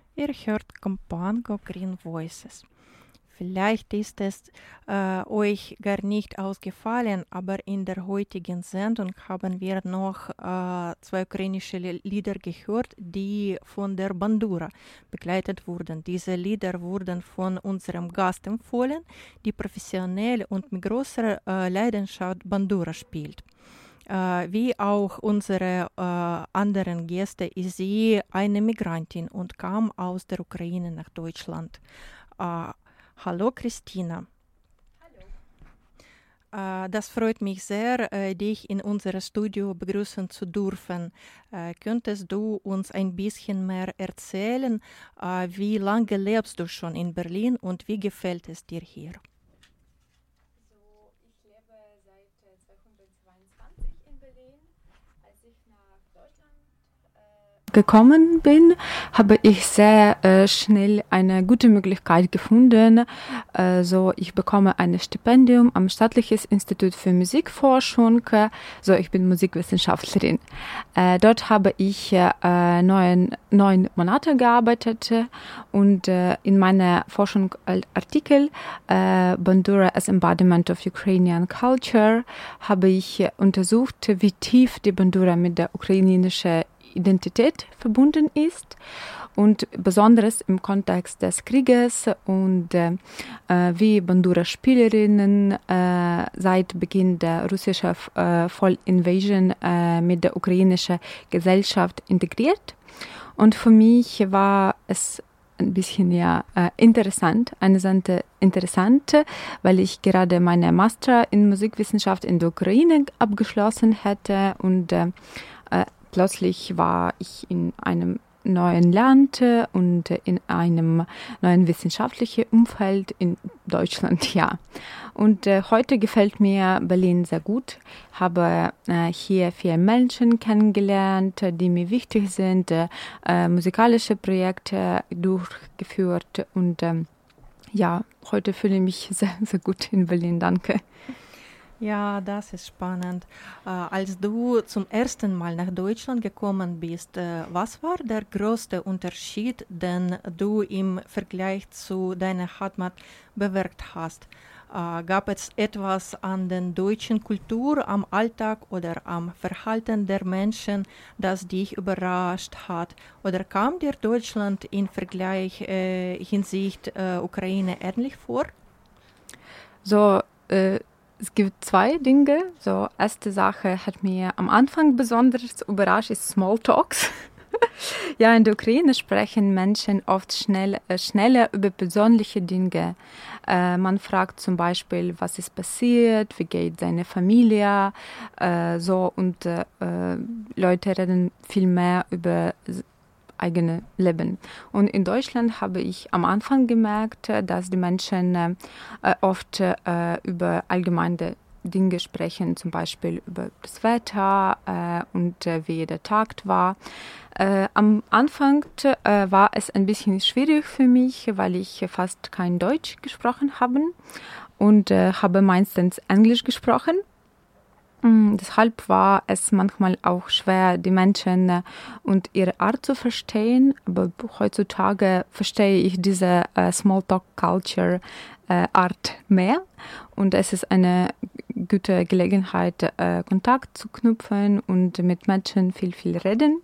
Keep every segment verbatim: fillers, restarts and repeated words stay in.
Ihr hört Compango Green Voices. Vielleicht ist es äh, euch gar nicht ausgefallen, aber in der heutigen Sendung haben wir noch äh, zwei ukrainische Lieder gehört, die von der Bandura begleitet wurden. Diese Lieder wurden von unserem Gast empfohlen, die professionell und mit großer äh, Leidenschaft Bandura spielt. Äh, wie auch unsere äh, anderen Gäste ist sie eine Migrantin und kam aus der Ukraine nach Deutschland. Äh, hallo Christina. Hallo. Äh, das freut mich sehr, äh, dich in unserem Studio begrüßen zu dürfen. Äh, könntest du uns ein bisschen mehr erzählen, äh, wie lange lebst du schon in Berlin und wie gefällt es dir hier? Gekommen bin, habe ich sehr äh, schnell eine gute Möglichkeit gefunden. Äh, so, ich bekomme ein Stipendium am Staatliches Institut für Musikforschung. So, ich bin Musikwissenschaftlerin. Äh, dort habe ich äh, neun, neun Monate gearbeitet und äh, in meiner Forschung Artikel äh, Bandura as Embodiment of Ukrainian Culture habe ich untersucht, wie tief die Bandura mit der ukrainischen Identität verbunden ist und besonders im Kontext des Krieges und äh, wie Bandura-Spielerinnen äh, seit Beginn der russischen äh, Voll-Invasion äh, mit der ukrainischen Gesellschaft integriert. Und für mich war es ein bisschen ja äh, interessant, eine Seite interessant, weil ich gerade meine Master in Musikwissenschaft in der Ukraine abgeschlossen hätte und äh, plötzlich war ich in einem neuen Land und in einem neuen wissenschaftlichen Umfeld in Deutschland, ja. Und äh, heute gefällt mir Berlin sehr gut. Habe äh, hier viele Menschen kennengelernt, die mir wichtig sind, äh, musikalische Projekte durchgeführt und ähm, ja, heute fühle ich mich sehr, sehr gut in Berlin. Danke. Ja, das ist spannend. Äh, als du zum ersten Mal nach Deutschland gekommen bist, äh, was war der größte Unterschied, den du im Vergleich zu deiner Heimat bemerkt hast? Äh, gab es etwas an der deutschen Kultur, am Alltag oder am Verhalten der Menschen, das dich überrascht hat? Oder kam dir Deutschland in Vergleich äh, Hinsicht äh, Ukraine ähnlich vor? So, äh Es gibt zwei Dinge. So, erste Sache hat mir am Anfang besonders überrascht, ist Smalltalks. Ja, in der Ukraine sprechen Menschen oft schnell, äh, schneller über persönliche Dinge. Äh, man fragt zum Beispiel, was ist passiert, wie geht seine Familie, äh, so und äh, Leute reden viel mehr über eigene Leben. Und in Deutschland habe ich am Anfang gemerkt, dass die Menschen äh, oft äh, über allgemeine Dinge sprechen, zum Beispiel über das Wetter äh, und äh, wie der Tag war. Äh, am Anfang äh, war es ein bisschen schwierig für mich, weil ich fast kein Deutsch gesprochen habe und äh, habe meistens Englisch gesprochen. Mm, deshalb war es manchmal auch schwer, die Menschen äh, und ihre Art zu verstehen. Aber heutzutage verstehe ich diese äh, Smalltalk-Culture äh, Art mehr. Und es ist eine gute Gelegenheit, äh, Kontakt zu knüpfen und mit Menschen viel, viel reden.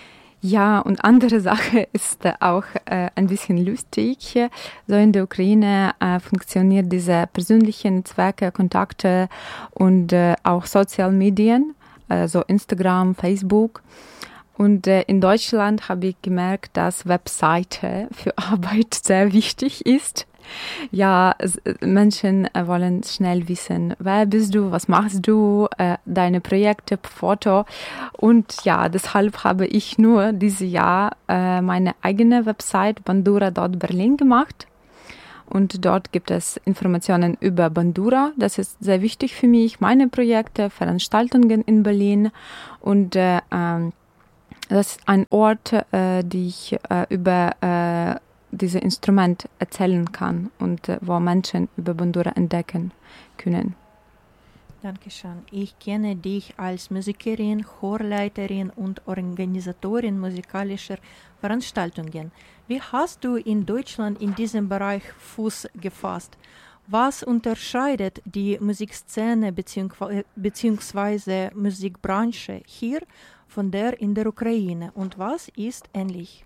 Ja, und andere Sache ist auch äh, ein bisschen lustig. So in der Ukraine äh, funktioniert diese persönlichen Netzwerke, Kontakte und äh, auch Sozialmedien, äh, so Instagram, Facebook. Und äh, in Deutschland habe ich gemerkt, dass Webseite für Arbeit sehr wichtig ist. Ja, es, Menschen äh, wollen schnell wissen, wer bist du, was machst du, äh, deine Projekte, Foto. Und ja, deshalb habe ich nur dieses Jahr äh, meine eigene Website bandura punkt berlin gemacht. Und dort gibt es Informationen über Bandura. Das ist sehr wichtig für mich, meine Projekte, Veranstaltungen in Berlin. Und äh, ähm, das ist ein Ort, äh, die ich äh, über äh, dieses Instrument erzählen kann und äh, wo Menschen über Bandura entdecken können. Dankeschön. Ich kenne dich als Musikerin, Chorleiterin und Organisatorin musikalischer Veranstaltungen. Wie hast du in Deutschland in diesem Bereich Fuß gefasst? Was unterscheidet die Musikszene bzw. Musikbranche hier von der in der Ukraine und was ist ähnlich?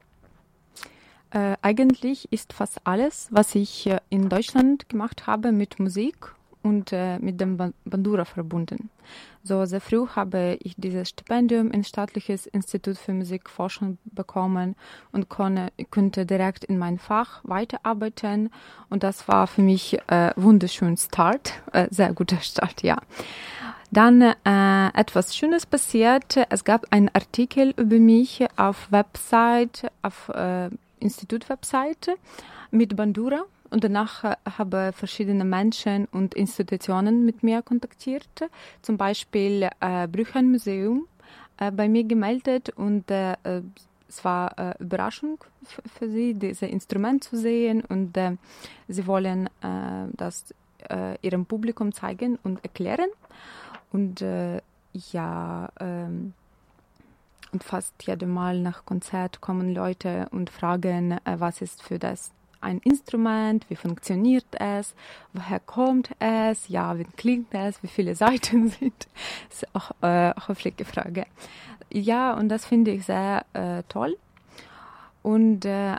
Äh, eigentlich ist fast alles, was ich äh, in Deutschland gemacht habe, mit Musik und äh, mit dem Bandura verbunden. So sehr früh habe ich dieses Stipendium ins Staatliches Institut für Musikforschung bekommen und konne, konnte direkt in mein Fach weiterarbeiten. Und das war für mich äh, wunderschön Start, äh, sehr guter Start, ja. Dann äh, etwas Schönes passiert. Es gab einen Artikel über mich auf Website, auf äh, Institut-Webseite mit Bandura. Und danach äh, habe verschiedene Menschen und Institutionen mit mir kontaktiert. Zum Beispiel äh, Brüchen Museum äh, bei mir gemeldet und äh, es war äh, Überraschung f- für sie, dieses Instrument zu sehen und äh, sie wollen äh, das äh, ihrem Publikum zeigen und erklären. Und äh, ja, ähm, und fast jedes Mal nach Konzert kommen Leute und fragen, äh, was ist für das ein Instrument, wie funktioniert es, woher kommt es, ja, wie klingt es, wie viele Seiten sind. Das ist auch äh, eine höfliche Frage. Ja, und das finde ich sehr äh, toll. Und äh,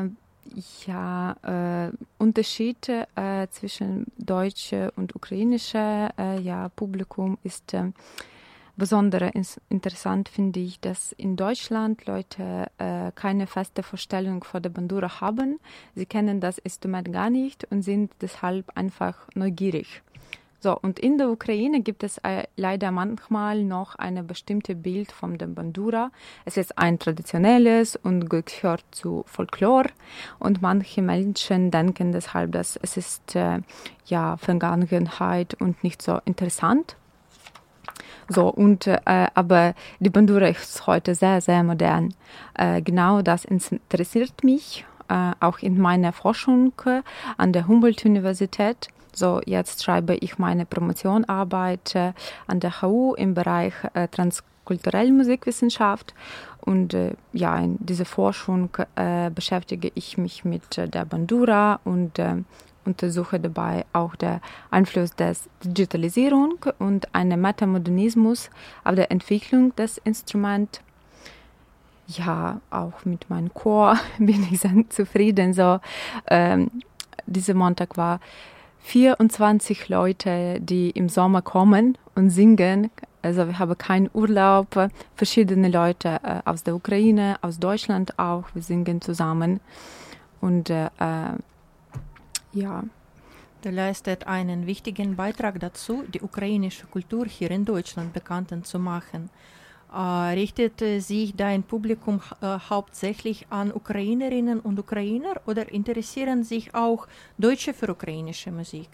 ja, äh, Unterschied äh, zwischen deutsche und ukrainische äh, ja, Publikum ist äh, besonders ins- interessant, finde ich, dass in Deutschland Leute äh, keine feste Vorstellung von der Bandura haben. Sie kennen das Instrument gar nicht und sind deshalb einfach neugierig. So, und in der Ukraine gibt es äh, leider manchmal noch ein bestimmtes Bild von der Bandura. Es ist ein traditionelles und gehört zu Folklore. Und manche Menschen denken deshalb, dass es ist äh, ja Vergangenheit und nicht so interessant. So, und, äh, aber die Bandura ist heute sehr, sehr modern. Äh, genau das interessiert mich, äh, auch in meiner Forschung äh, an der Humboldt-Universität. So, jetzt schreibe ich meine Promotionarbeit äh, an der H U im Bereich äh, transkulturelle Musikwissenschaft. Und äh, ja, in dieser Forschung äh, beschäftige ich mich mit äh, der Bandura und äh, untersuche dabei auch den Einfluss der Digitalisierung und einen Metamodernismus auf der Entwicklung des Instruments. Ja, auch mit meinem Chor bin ich sehr zufrieden. So, ähm, dieser Montag war vierundzwanzig Leute, die im Sommer kommen und singen. Also wir haben keinen Urlaub. Verschiedene Leute äh, aus der Ukraine, aus Deutschland auch. Wir singen zusammen. Und äh, ja. Du leistet einen wichtigen Beitrag dazu, die ukrainische Kultur hier in Deutschland bekannt zu machen. Äh, richtet sich dein Publikum äh, hauptsächlich an Ukrainerinnen und Ukrainer oder interessieren sich auch Deutsche für ukrainische Musik?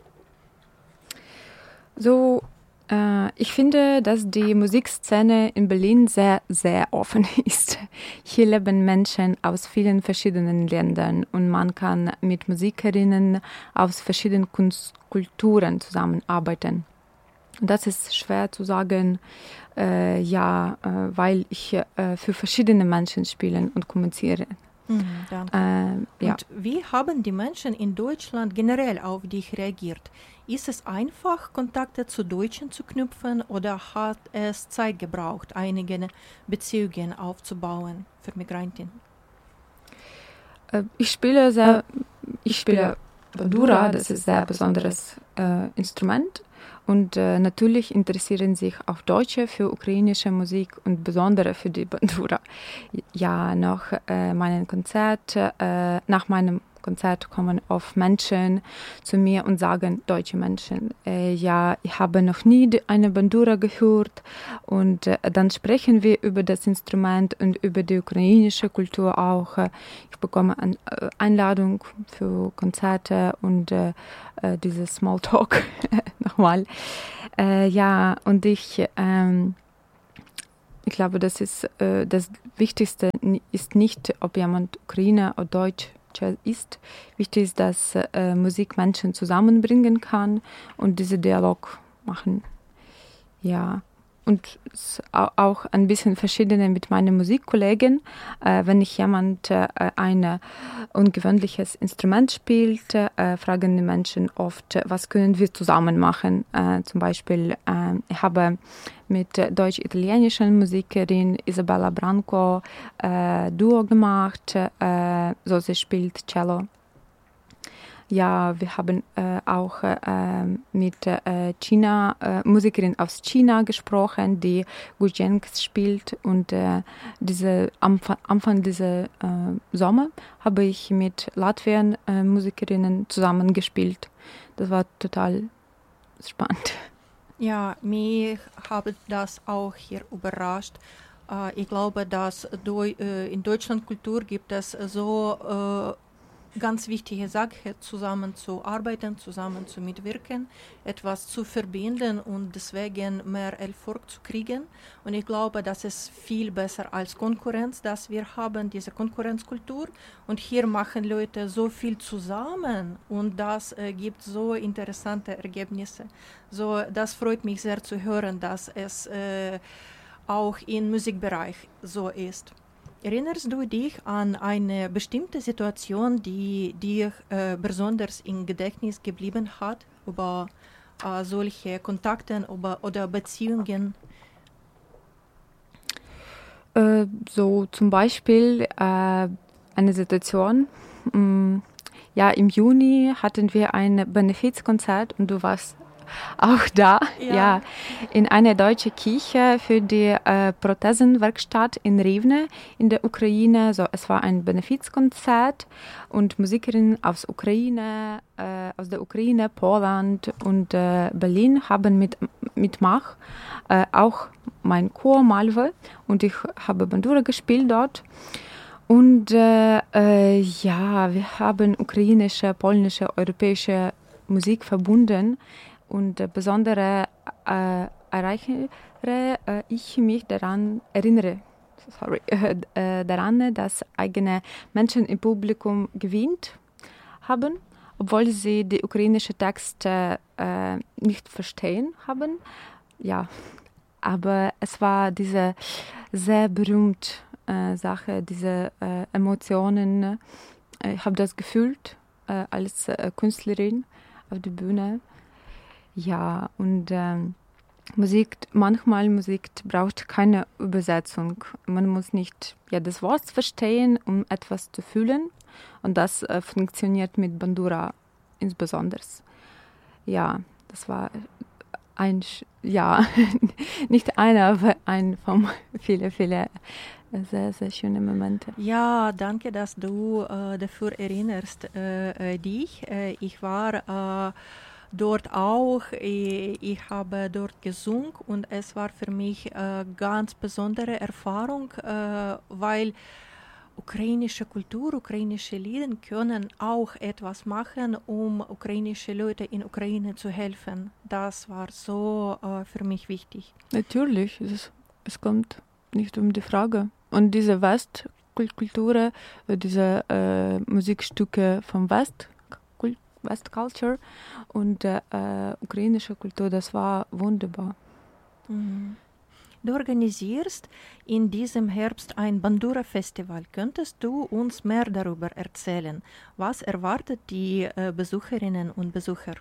So, äh, ich finde, dass die Musikszene in Berlin sehr, sehr offen ist. Hier leben Menschen aus vielen verschiedenen Ländern und man kann mit Musikerinnen aus verschiedenen Kunst- Kulturen zusammenarbeiten. Das ist schwer zu sagen, äh, ja, äh, weil ich äh, für verschiedene Menschen spiele und kommuniziere. Mhm, danke. Äh, ja. Und wie haben die Menschen in Deutschland generell auf dich reagiert? Ist es einfach, Kontakte zu Deutschen zu knüpfen oder hat es Zeit gebraucht, einige Beziehungen aufzubauen für Migrantinnen? Äh, ich spiele sehr, ich spiele Bandura, das ist ein sehr besonderes äh, Instrument. Und äh, natürlich interessieren sich auch Deutsche für ukrainische Musik und besonders für die Bandura. Ja, nach äh, meinem Konzert, äh, nach meinem Konzert kommen oft Menschen zu mir und sagen, deutsche Menschen, äh, ja, ich habe noch nie eine Bandura gehört. Und äh, dann sprechen wir über das Instrument und über die ukrainische Kultur auch. Ich bekomme eine äh, Einladung für Konzerte und äh, äh, dieses Smalltalk nochmal. Äh, ja, und ich, ähm, ich glaube, das ist äh, das Wichtigste ist nicht, ob jemand Ukrainer oder Deutsch ist. Wichtig ist, dass äh, Musik Menschen zusammenbringen kann und diesen Dialog machen. Ja, und auch ein bisschen verschiedene mit meinen Musikkollegen. Äh, wenn ich jemand äh, ein ungewöhnliches Instrument spielt, äh, fragen die Menschen oft, was können wir zusammen machen. Äh, zum Beispiel, äh, ich habe mit deutsch-italienischen Musikerin Isabella Branco äh, Duo gemacht. Äh, so sie spielt Cello. Ja, wir haben äh, auch äh, mit äh, China, äh, Musikerin aus China gesprochen, die Guzhengs spielt. Und äh, diese, am Anfang dieses äh, Sommer habe ich mit Latviern äh, Musikerinnen zusammen gespielt. Das war total spannend. Ja, mich hat das auch hier überrascht. Äh, ich glaube, dass do, äh, in Deutschland Kultur gibt es so äh, ganz wichtige Sache, zusammen zu arbeiten, zusammen zu mitwirken, etwas zu verbinden und deswegen mehr Erfolg zu kriegen. Und ich glaube, das ist viel besser als Konkurrenz, dass wir haben, diese Konkurrenzkultur. Und hier machen Leute so viel zusammen und das äh, gibt so interessante Ergebnisse. So, das freut mich sehr zu hören, dass es äh, auch im Musikbereich so ist. Erinnerst du dich an eine bestimmte Situation, die dir äh, besonders im Gedächtnis geblieben hat, über äh, solche Kontakte über, oder Beziehungen? Äh, so zum Beispiel äh, eine Situation, mh, ja, im Juni hatten wir ein Benefizkonzert und du warst auch da, ja. ja, in einer deutschen Kirche für die äh, Prothesenwerkstatt in Rivne in der Ukraine. So, es war ein Benefizkonzert und Musikerinnen aus Ukraine, äh, aus der Ukraine, Polen und äh, Berlin haben mit mitgemacht. Äh, auch mein Chor Malve und ich habe Bandura gespielt dort. Und äh, äh, ja, wir haben ukrainische, polnische, europäische Musik verbunden. Und äh, besondere äh, erreichere äh, ich mich daran, erinnere sorry, äh, daran, dass eigene Menschen im Publikum gewinnt haben, obwohl sie die ukrainische Texte äh, nicht verstehen haben. Ja, aber es war diese sehr berühmte äh, Sache, diese äh, Emotionen. Ich habe das gefühlt äh, als äh, Künstlerin auf der Bühne. Ja, und ähm, Musik, manchmal Musik braucht keine Übersetzung. Man muss nicht ja, das Wort verstehen, um etwas zu fühlen. Und das äh, funktioniert mit Bandura insbesondere. Ja, das war ein, ja, nicht einer, aber ein von vielen, vielen sehr, sehr schönen Momenten. Ja, danke, dass du äh, dafür erinnerst äh, dich. Äh, ich war äh, dort auch, ich, ich habe dort gesungen und es war für mich eine äh, ganz besondere Erfahrung, äh, weil ukrainische Kultur, ukrainische Lieder können auch etwas machen, um ukrainische Leute in Ukraine zu helfen. Das war so äh, für mich wichtig. Natürlich, es, es kommt nicht um die Frage. Und diese Westkultur, diese äh, Musikstücke vom West, West Culture und äh, ukrainische Kultur, das war wunderbar. Mhm. Du organisierst in diesem Herbst ein Bandura-Festival. Könntest du uns mehr darüber erzählen? Was erwartet die äh, Besucherinnen und Besucher?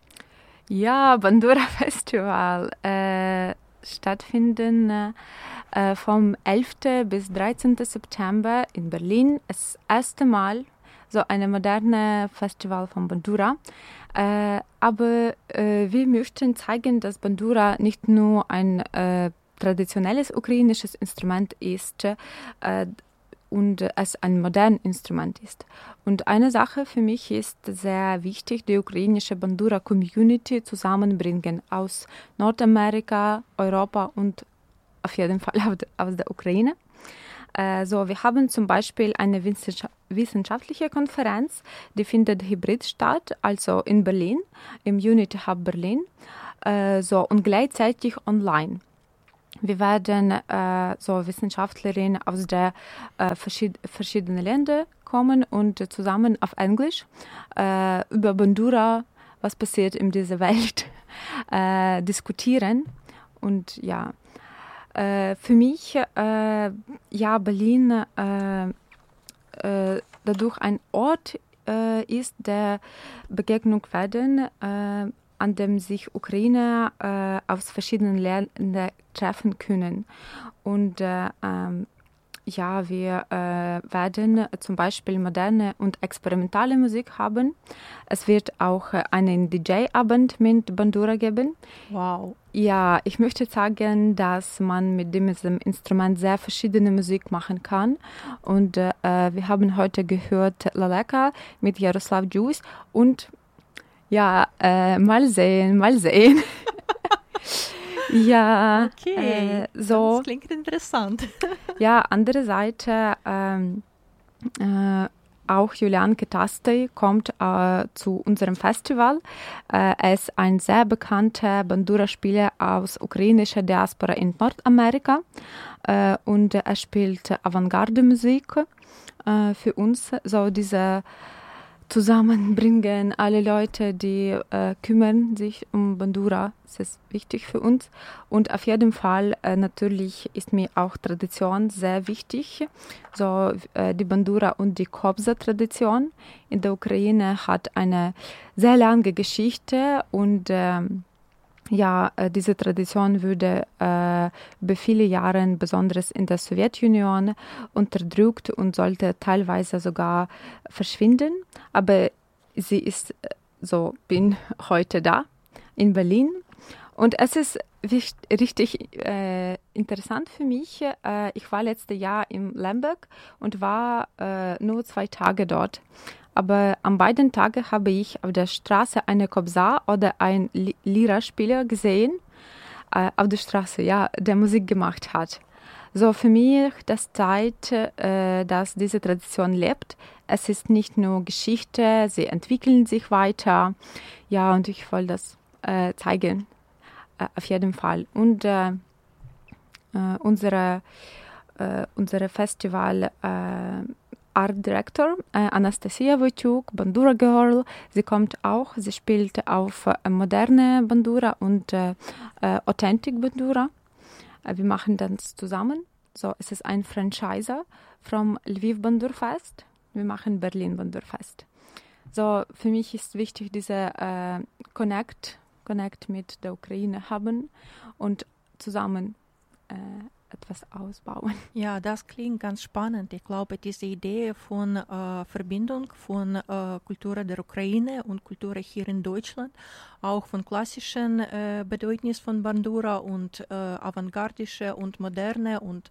Ja, Bandura-Festival äh, stattfinden äh, vom elften bis dreizehnten September in Berlin. Das erste Mal so eine moderne Festival von Bandura. Äh, aber äh, wir möchten zeigen, dass Bandura nicht nur ein äh, traditionelles ukrainisches Instrument ist äh, und es ein modernes Instrument ist. Und eine Sache für mich ist sehr wichtig, die ukrainische Bandura-Community zusammenbringen aus Nordamerika, Europa und auf jeden Fall aus der Ukraine. Äh, so, wir haben zum Beispiel eine wissenschaftliche Konferenz, die findet hybrid statt, also in Berlin, im Unity Hub Berlin, äh, so, und gleichzeitig online. Wir werden äh, so Wissenschaftlerinnen aus der äh, verschied- verschiedenen Länder kommen und zusammen auf Englisch äh, über Bandura, was passiert in dieser Welt, äh, diskutieren. und ja, äh, für mich, äh, ja, Berlin äh, äh, dadurch ein Ort äh, ist, der Begegnung werden, äh, an dem sich Ukrainer äh, aus verschiedenen Ländern treffen können. Und äh, ähm, ja, wir äh, werden zum Beispiel moderne und experimentale Musik haben. Es wird auch äh, einen D J-Abend mit Bandura geben. Wow. Ja, ich möchte sagen, dass man mit diesem Instrument sehr verschiedene Musik machen kann. Und äh, wir haben heute gehört Laleka mit Jaroslav Djus und ja, äh, mal sehen, mal sehen. Ja, okay, äh, so. Das klingt interessant. Ja, andere Seite, ähm, äh, auch Julian Ketastei kommt äh, zu unserem Festival. Äh, er ist ein sehr bekannter Bandura-Spieler aus ukrainischer Diaspora in Nordamerika äh, und er spielt Avantgarde-Musik äh, für uns. So diese zusammenbringen alle Leute, die äh, kümmern sich um Bandura. Das ist wichtig für uns. Und auf jeden Fall äh, natürlich ist mir auch Tradition sehr wichtig. So äh, die Bandura und die Kobza-Tradition in der Ukraine hat eine sehr lange Geschichte und ähm, ja, äh, diese Tradition wurde äh, über viele Jahre, besonders in der Sowjetunion, unterdrückt und sollte teilweise sogar verschwinden. Aber sie ist äh, so, bin heute da in Berlin. Und es ist wichtig, richtig äh, interessant für mich. Äh, ich war letztes Jahr in Lemberg und war äh, nur zwei Tage dort. Aber an beiden Tagen habe ich auf der Straße eine Kobza oder einen Lira-Spieler gesehen, äh, auf der Straße, ja, der Musik gemacht hat. So für mich das zeigt, äh, dass diese Tradition lebt. Es ist nicht nur Geschichte, sie entwickeln sich weiter. Ja, und ich wollte das äh, zeigen, äh, auf jeden Fall. Und äh, äh, unsere, äh, unsere Festival äh, Art Director äh, Anastasia Wojciuk, Bandura Girl. Sie kommt auch, sie spielt auf äh, moderne Bandura und äh, äh, Authentic Bandura. Äh, wir machen das zusammen. So, es ist ein Franchiser vom Lviv Bandur Fest. Wir machen Berlin Bandur Fest. So, für mich ist wichtig, diese äh, Connect, Connect mit der Ukraine haben und zusammen äh, etwas ausbauen. Ja, das klingt ganz spannend. Ich glaube, diese Idee von äh, Verbindung von äh, Kultur der Ukraine und Kultur hier in Deutschland, auch von klassischen äh, Bedeutnis von Bandura und äh, avantgardische und moderne und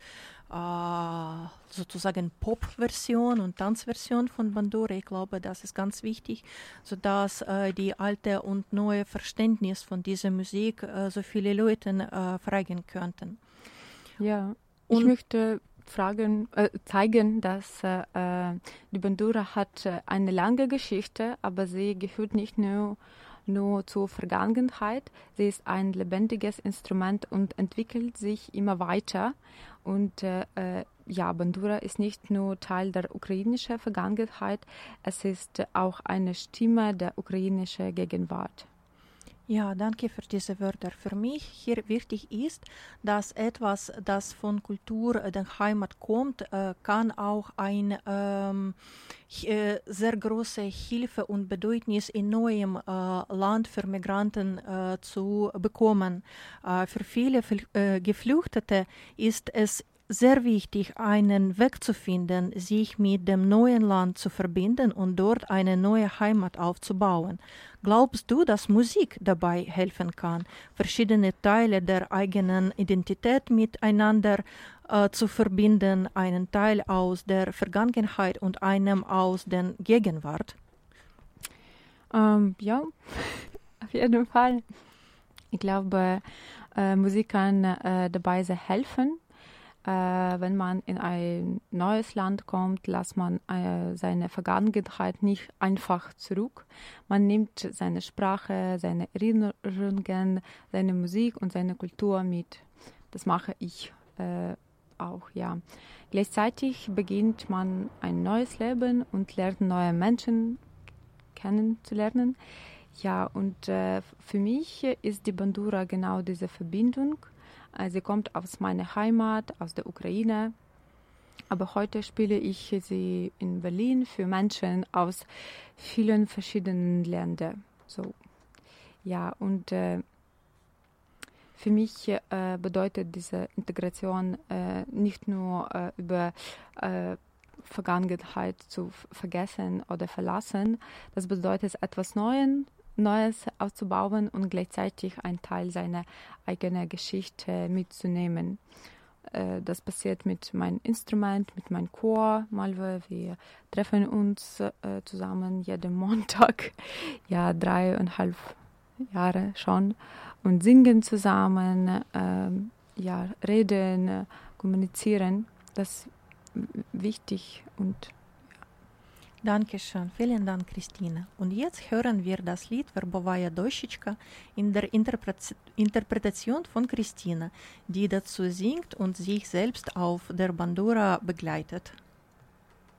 äh, sozusagen Pop-Version und Tanzversion von Bandura. Ich glaube, das ist ganz wichtig, sodass äh, die alte und neue Verständnis von dieser Musik äh, so viele Leute äh, fragen könnten. Ja, ich und möchte fragen, äh, zeigen, dass äh, die Bandura hat äh, eine lange Geschichte, aber sie gehört nicht nur, nur zur Vergangenheit. Sie ist ein lebendiges Instrument und entwickelt sich immer weiter. Und äh, ja, Bandura ist nicht nur Teil der ukrainischen Vergangenheit, es ist auch eine Stimme der ukrainischen Gegenwart. Ja, danke für diese Wörter. Für mich hier wichtig ist, dass etwas, das von Kultur der Heimat kommt, äh, kann auch eine ähm, äh, sehr große Hilfe und Bedeutnis in neuem äh, Land für Migranten äh, zu bekommen. Äh, für viele äh, Geflüchtete ist es sehr wichtig, einen Weg zu finden, sich mit dem neuen Land zu verbinden und dort eine neue Heimat aufzubauen. Glaubst du, dass Musik dabei helfen kann, verschiedene Teile der eigenen Identität miteinander äh, zu verbinden, einen Teil aus der Vergangenheit und einem aus der Gegenwart? Ähm, ja, auf jeden Fall. Ich glaube, äh, Musik kann äh, dabei sehr helfen. Äh, wenn man in ein neues Land kommt, lässt man äh, seine Vergangenheit nicht einfach zurück. Man nimmt seine Sprache, seine Erinnerungen, seine Musik und seine Kultur mit. Das mache ich äh, auch, ja. Gleichzeitig beginnt man ein neues Leben und lernt neue Menschen kennenzulernen. Ja, und äh, für mich ist die Bandura genau diese Verbindung. Äh, sie kommt aus meiner Heimat, aus der Ukraine. Aber heute spiele ich sie in Berlin für Menschen aus vielen verschiedenen Ländern. So, ja, und äh, für mich äh, bedeutet diese Integration äh, nicht nur äh, über äh, Vergangenheit zu f- vergessen oder verlassen. Das bedeutet etwas Neues, Neues aufzubauen und gleichzeitig einen Teil seiner eigenen Geschichte mitzunehmen. Äh, das passiert mit meinem Instrument, mit meinem Chor. Malve, wir treffen uns äh, zusammen jeden Montag, ja, dreieinhalb Jahre schon, und singen zusammen, ähm, ja, reden, äh, kommunizieren. Das ist wichtig und Dankeschön, vielen Dank, Christine. Und jetzt hören wir das Lied Verbovaya Dощечка in der Interpre- Interpretation von Christine, die dazu singt und sich selbst auf der Bandura begleitet.